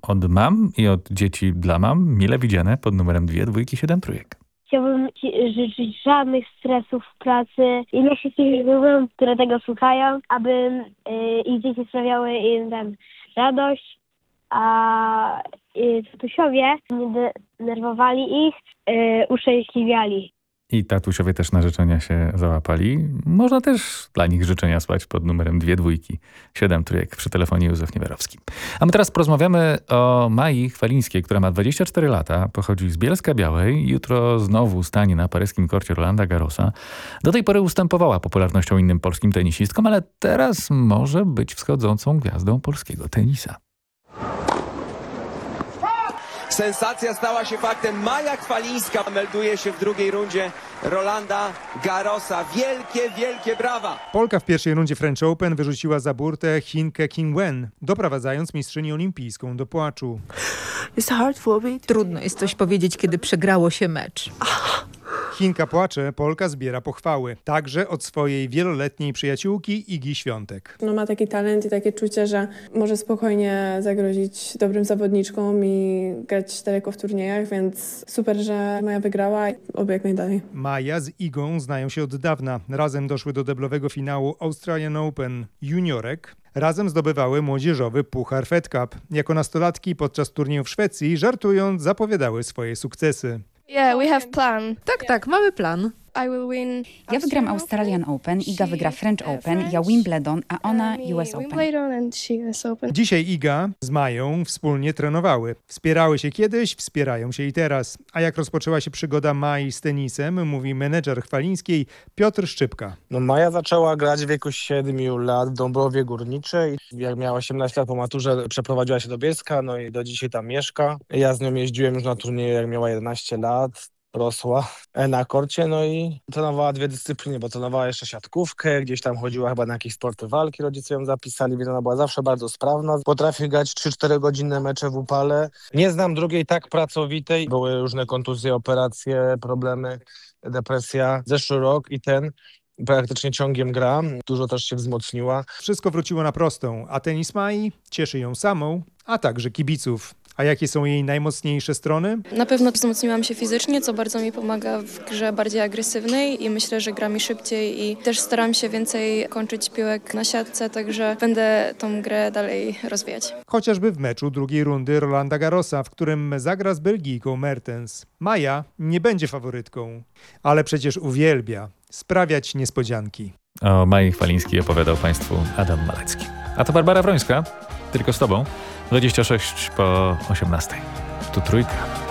od mam i od dzieci dla mam, mile widziane pod numerem 2 2 7 trójek. Chciałbym życzyć żadnych stresów w pracy i dla wszystkich znajomych, które tego słuchają, aby ich dzieci sprawiały im radość, a tatusiowie nie denerwowali ich, uszczęśliwiali. I tatusiowie też na życzenia się załapali. Można też dla nich życzenia słać pod numerem 2 2 7 trójek przy telefonie Józef Niewerowski. A my teraz porozmawiamy o Mai Chwalińskiej, która ma 24 lata, pochodzi z Bielska-Białej. Jutro znowu stanie na paryskim korcie Rolanda Garrosa. Do tej pory ustępowała popularnością innym polskim tenisistkom, ale teraz może być wschodzącą gwiazdą polskiego tenisa. Sensacja stała się faktem. Maja Chwalińska melduje się w drugiej rundzie Rolanda Garrosa. Wielkie, wielkie brawa! Polka w pierwszej rundzie French Open wyrzuciła za burtę Chinkę Qingwen, doprowadzając mistrzynię olimpijską do płaczu. Trudno jest coś powiedzieć, kiedy przegrało się mecz. Chinka płacze, Polka zbiera pochwały. Także od swojej wieloletniej przyjaciółki Igi Świątek. Ma taki talent i takie czucie, że może spokojnie zagrozić dobrym zawodniczkom i grać daleko w turniejach, więc super, że Maja wygrała i oby jak najdalej. Maja z Igą znają się od dawna. Razem doszły do deblowego finału Australian Open juniorek. Razem zdobywały młodzieżowy puchar Fed Cup. Jako nastolatki podczas turnieju w Szwecji, żartując, zapowiadały swoje sukcesy. Yeah, we have plan. Tak, mamy plan. I will win. Ja wygram Australian Open, Iga wygra French Open, ja Wimbledon, a ona US Open. Wimbledon and she US Open. Dzisiaj Iga z Mają wspólnie trenowały. Wspierały się kiedyś, wspierają się i teraz. A jak rozpoczęła się przygoda Mai z tenisem, mówi menedżer Chwalińskiej Piotr Szczypka. Maja zaczęła grać w wieku 7 lat w Dąbrowie Górniczej. Jak miała 18 lat po maturze, przeprowadziła się do Bielska, i do dzisiaj tam mieszka. Ja z nią jeździłem już na turnieje, jak miała 11 lat. Rosła na korcie, i trenowała 2 dyscypliny, bo trenowała jeszcze siatkówkę, gdzieś tam chodziła chyba na jakieś sporty walki, rodzice ją zapisali, więc ona była zawsze bardzo sprawna. Potrafi grać 3-4 godzinne mecze w upale. Nie znam drugiej tak pracowitej. Były różne kontuzje, operacje, problemy, depresja. Zeszły rok i ten praktycznie ciągiem gra, dużo też się wzmocniła. Wszystko wróciło na prostą, a tenis Mai cieszy ją samą, a także kibiców. A jakie są jej najmocniejsze strony? Na pewno wzmocniłam się fizycznie, co bardzo mi pomaga w grze bardziej agresywnej i myślę, że gra mi szybciej i też staram się więcej kończyć piłek na siatce, także będę tą grę dalej rozwijać. Chociażby w meczu drugiej rundy Rolanda Garrosa, w którym zagra z Belgijką Mertens. Maja nie będzie faworytką, ale przecież uwielbia sprawiać niespodzianki. O Mai Chwalińskiej opowiadał Państwu Adam Malecki. A to Barbara Wrońska, tylko z Tobą, 26 po 18. Tu Trójka.